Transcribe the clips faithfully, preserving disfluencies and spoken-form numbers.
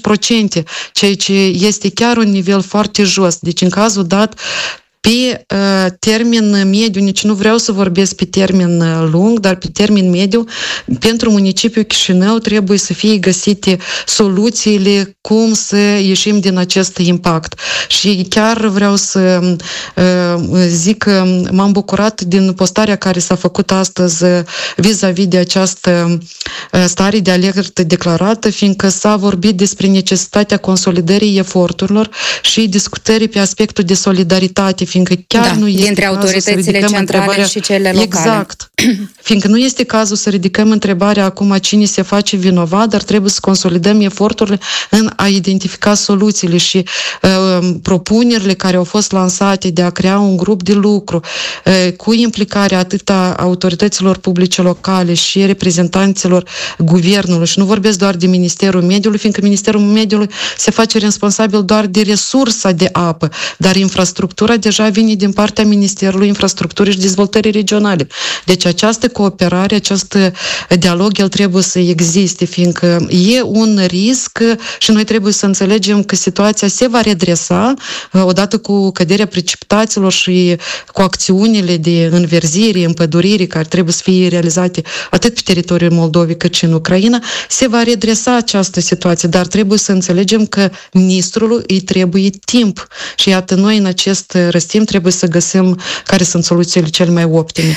la sută, ceea ce este chiar un nivel foarte jos. Deci, în cazul dat, pe uh, termen mediu, nici nu vreau să vorbesc pe termen uh, lung, dar pe termen mediu, pentru municipiul Chișinău trebuie să fie găsite soluțiile cum să ieșim din acest impact. Și chiar vreau să uh, zic că m-am bucurat din postarea care s-a făcut astăzi vis-a-vis de această uh, stare de alertă declarată, fiindcă s-a vorbit despre necesitatea consolidării eforturilor și discutării pe aspectul de solidaritate, fiindcă chiar da, nu este dintre cazul autoritățile să ridicăm centrale și cele locale. Exact. Fiindcă nu este cazul să ridicăm întrebarea acum cine se face vinovat, dar trebuie să consolidăm eforturile în a identifica soluțiile și uh, propunerile care au fost lansate de a crea un grup de lucru uh, cu implicarea atât a autorităților publice locale și reprezentanților guvernului. Și nu vorbesc doar de Ministerul Mediului, fiindcă Ministerul Mediului se face responsabil doar de resursa de apă, dar infrastructura deja vine din partea Ministerului Infrastructurii și Dezvoltării Regionale. Deci această cooperare, acest dialog, el trebuie să existe, fiindcă e un risc și noi trebuie să înțelegem că situația se va redresa odată cu căderea precipitațiilor și cu acțiunile de înverzire, împădurire care trebuie să fie realizate atât pe teritoriul Moldovei cât și în Ucraina, se va redresa această situație, dar trebuie să înțelegem că ministrului îi trebuie timp și iată noi în acest răstim trebuie să găsim care sunt soluțiile cele mai optime.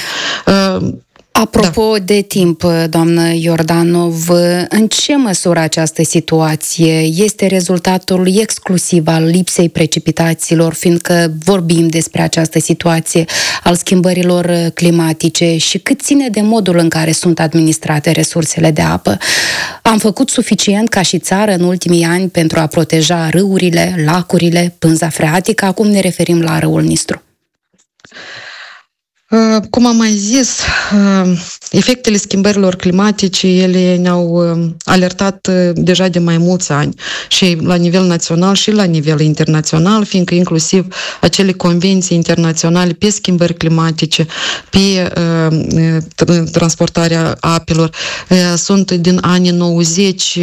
Apropo da. de timp, doamnă Iordanov, în ce măsură această situație este rezultatul exclusiv al lipsei precipitațiilor, fiindcă vorbim despre această situație, al schimbărilor climatice și cât ține de modul în care sunt administrate resursele de apă? Am făcut suficient ca și țară în ultimii ani pentru a proteja râurile, lacurile, pânza freatică, acum ne referim la râul Nistru. Cum am mai zis, efectele schimbărilor climatice, ele ne-au alertat deja de mai mulți ani și la nivel național și la nivel internațional, fiindcă inclusiv acele convenții internaționale pe schimbări climatice, pe transportarea apelor, sunt din anii nouăzeci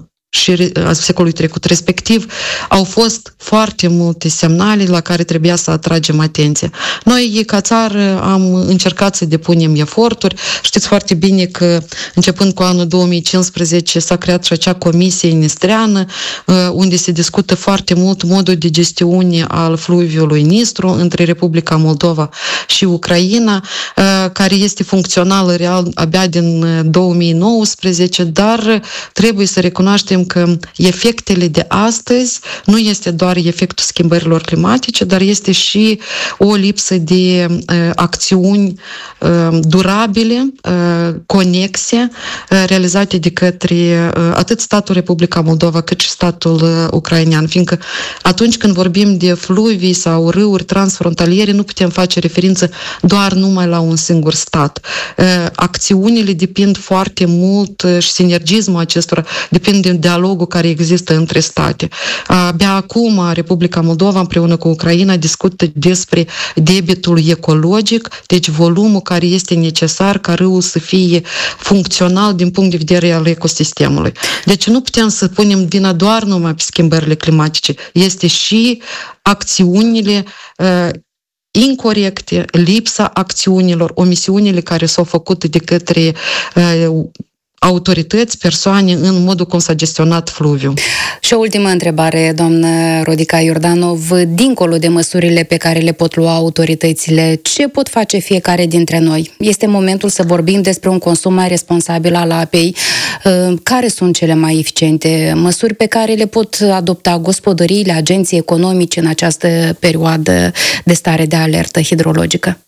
și a secolului trecut, respectiv, au fost foarte multe semnale la care trebuia să atragem atenție. Noi, ca țară, am încercat să depunem eforturi. Știți foarte bine că, începând cu anul două mii cincisprezece, s-a creat și acea comisie nistreană, unde se discută foarte mult modul de gestiune al fluviului Nistru între Republica Moldova și Ucraina, care este funcțională real abia din două mii nouăsprezece, dar trebuie să recunoaștem că efectele de astăzi nu este doar efectul schimbărilor climatice, dar este și o lipsă de uh, acțiuni uh, durabile, uh, conexe, uh, realizate de către uh, atât statul Republica Moldova cât și statul uh, ucrainean, fiindcă atunci când vorbim de fluvii sau râuri transfrontaliere, nu putem face referință doar numai la un singur stat. Uh, acțiunile depind foarte mult uh, și sinergismul acestora depinde de dialogul care există între state. Abia acum Republica Moldova împreună cu Ucraina discută despre debitul ecologic, deci volumul care este necesar ca râul să fie funcțional din punct de vedere al ecosistemului. Deci nu putem să punem vina doar numai pe schimbările climatice, este și acțiunile uh, incorecte, lipsa acțiunilor, omisiunile care s-au făcut de către uh, autorități, persoane, în modul cum s-a gestionat fluviul. Și o ultimă întrebare, doamnă Rodica Iordanov, dincolo de măsurile pe care le pot lua autoritățile, ce pot face fiecare dintre noi? Este momentul să vorbim despre un consum mai responsabil al apei. Care sunt cele mai eficiente măsuri pe care le pot adopta gospodăriile, agenții economici în această perioadă de stare de alertă hidrologică?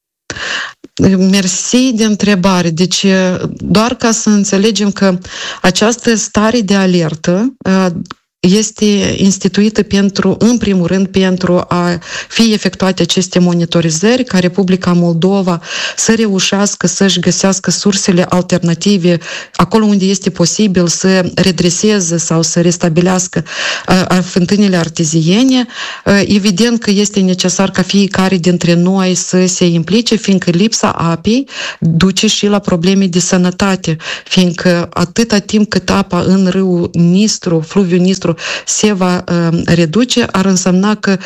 Mersi de întrebare. Deci, doar ca să înțelegem că această stare de alertă este instituită pentru, în primul rând, pentru a fi efectuate aceste monitorizări, ca Republica Moldova să reușească să-și găsească sursele alternative acolo unde este posibil să redreseze sau să restabilească fântânile arteziene. Evident că este necesar ca fiecare dintre noi să se implice, fiindcă lipsa apei duce și la probleme de sănătate, fiindcă atâta timp cât apa în râul Nistru, fluviul Nistru, se va uh, reduce, ar însemna că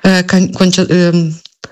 uh, uh,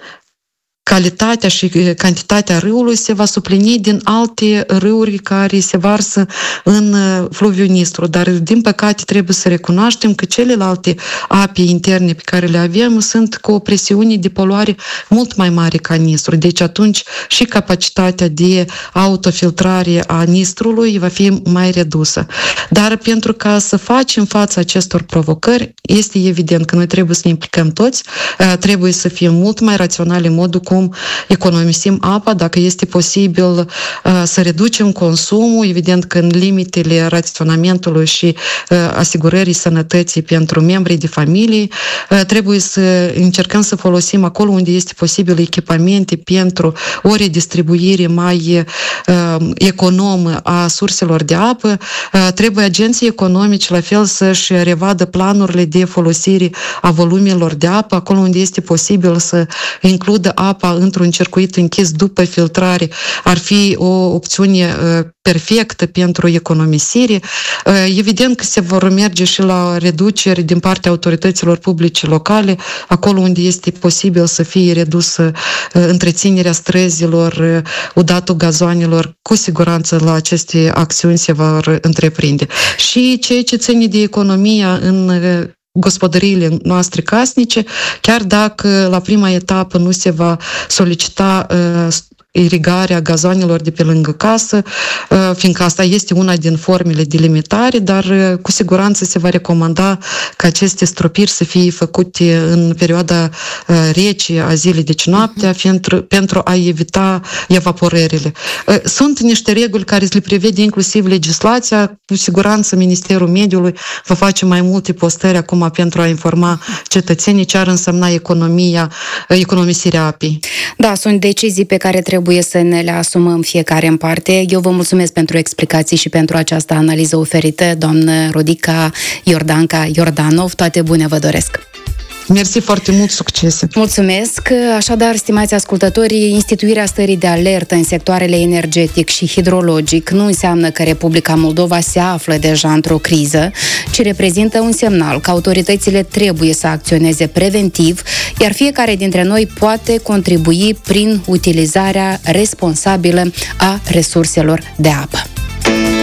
calitatea și cantitatea râului se va suplini din alte râuri care se varsă în fluviul Nistru. Dar, din păcate, trebuie să recunoaștem că celelalte ape interne pe care le avem sunt cu o presiune de poluare mult mai mare ca Nistru. Deci atunci și capacitatea de autofiltrare a Nistrului va fi mai redusă. Dar pentru ca să facem față acestor provocări, este evident că noi trebuie să ne implicăm toți, trebuie să fim mult mai raționali în modul cum economisim apa, dacă este posibil uh, să reducem consumul, evident că în limitele raționamentului și uh, asigurării sănătății pentru membrii de familie, uh, trebuie să încercăm să folosim acolo unde este posibil echipamente pentru o redistribuire mai uh, economă a surselor de apă. Uh, trebuie agenții economici la fel să-și revadă planurile de folosire a volumelor de apă, acolo unde este posibil să includă apa într-un circuit închis după filtrare, ar fi o opțiune perfectă pentru economisire. Evident că se vor merge și la reduceri din partea autorităților publice locale, acolo unde este posibil să fie redusă întreținerea străzilor, udatul gazoanelor, cu siguranță la aceste acțiuni se vor întreprinde. Și ceea ce ține de economia în gospodăriile noastre casnice, chiar dacă la prima etapă nu se va solicita uh, irigarea gazoanelor de pe lângă casă, fiindcă asta este una din formele de limitare, dar cu siguranță se va recomanda ca aceste stropiri să fie făcute în perioada rece a zilei, deci noaptea, pentru, pentru a evita evaporările. Sunt niște reguli care le prevede inclusiv legislația, cu siguranță Ministerul Mediului va face mai multe postări acum pentru a informa cetățenii ce ar însemna economia, economisirea apei. Da, sunt decizii pe care trebuie Trebuie să ne le asumăm fiecare în parte. Eu vă mulțumesc pentru explicații și pentru această analiză oferită, doamnă Rodica Iordanca Iordanov. Toate bune vă doresc! Mersi foarte mult, succese! Mulțumesc! Așadar, stimați ascultători, instituirea stării de alertă în sectoarele energetic și hidrologic nu înseamnă că Republica Moldova se află deja într-o criză, ci reprezintă un semnal că autoritățile trebuie să acționeze preventiv, iar fiecare dintre noi poate contribui prin utilizarea responsabilă a resurselor de apă.